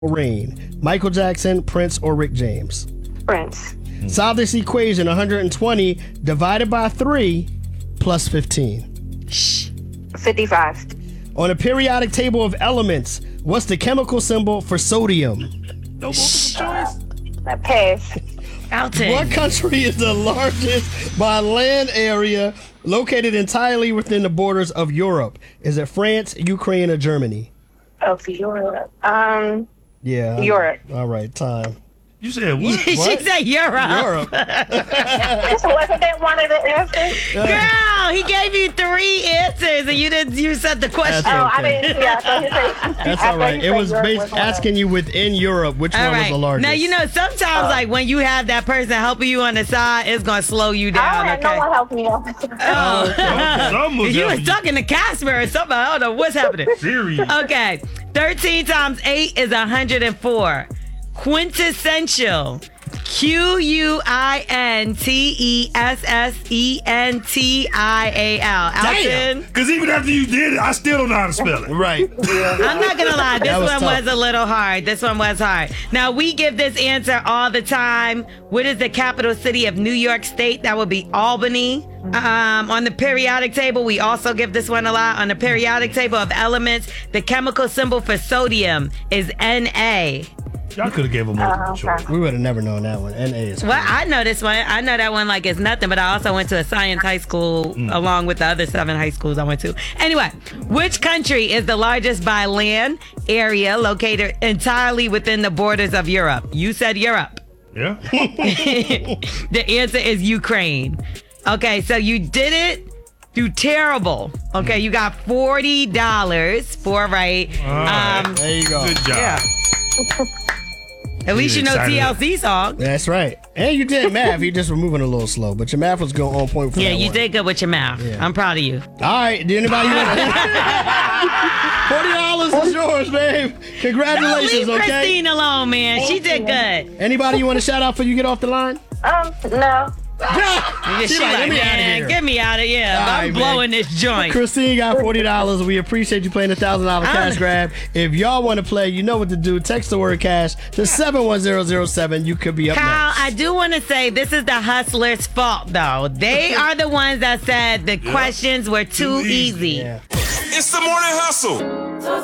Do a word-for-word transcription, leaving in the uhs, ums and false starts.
Rain? Michael Jackson, Prince, or Rick James? Prince. Solve this equation: one hundred twenty divided by three plus fifteen. fifty-five. On a periodic table of elements, what's the chemical symbol for sodium? No multiple choice. Uh, Pass. Alton. What country is the largest by land area located entirely within the borders of Europe? Is it France, Ukraine, or Germany? Oh, for Europe. Um, Yeah. Europe. All right, time. You said what? she said Europe. Europe. This wasn't that one of the answers? Girl, he gave you three answers and you didn't. You said the question. Oh, I Okay. didn't. Yeah, I thought you said. That's I all thought right. you It said was Europe based was one of asking you within Europe which All one was right. the largest. Now you know sometimes like when you have that person helping you on the side, it's gonna slow you I down. don't have Okay. no one helping me out. Oh. Some was You helping was talking to Casper or something. I don't know what's happening. Serious. Okay. thirteen times eight is one hundred four. Quintessential. Q U I N T E S S E N T I A L. Alton? Because even after you did it, I still don't know how to spell it. Right. I'm not gonna lie, this That was one tough. was a little hard. This one was hard. Now we give this answer all the time. What is the capital city of New York State? That would be Albany. Um, on the periodic table, we also give this one a lot. On the periodic table of elements, the chemical symbol for sodium is N A. Y'all could have gave him multiple Oh, okay. choice. We would have never known that one. N A is Well, I know this one. I know that one like it's nothing, but I also went to a science high school along with the other seven high schools I went to. Anyway, which country is the largest by land area located entirely within the borders of Europe? You said Europe. Yeah. The answer is Ukraine. Okay, so you did it. Do terrible. Okay, you got forty dollars for right. All right. Um, There you go. Good job. yeah. At least you know excited. T L C song. That's right. And you did math. You just were moving a little slow, but your math was going on point for Yeah, that you one. did good with your mouth. Yeah. I'm proud of you. All right. Did anybody want forty dollars is yours, babe. Don't Congratulations, leave okay? Christine alone, man. She did good. Anybody you want to shout out for you get off the line? Um, no. She She like, like, "Get me outta man, here." get me out of here. All I'm right, blowing man. this joint. Christine got forty dollars. We appreciate you playing the one thousand dollars I cash don't- grab. If y'all want to play, you know what to do. Text the word cash to seven one zero zero seven. You could be up Kyle, next. I do want to say this is the hustlers' fault, though. They are the ones that said the questions were too Too easy. easy. Yeah. It's the morning hustle.